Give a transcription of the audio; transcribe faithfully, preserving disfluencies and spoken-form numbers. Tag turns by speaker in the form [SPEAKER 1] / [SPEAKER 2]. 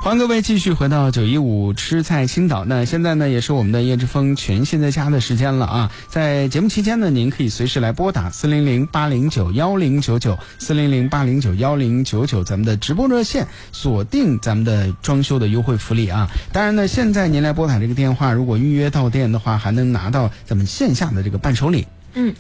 [SPEAKER 1] 欢迎各位继续回到九一五吃菜青岛。那现在呢，也是我们的叶之峰全新在家的时间了啊！在节目期间呢，您可以随时来拨打四零零八零九幺零九九四零零八零九幺零九九咱们的直播热线，锁定咱们的装修的优惠福利啊！当然呢，现在您来拨打这个电话，如果预约到店的话，还能拿到咱们线下的这个伴手礼。
[SPEAKER 2] 嗯，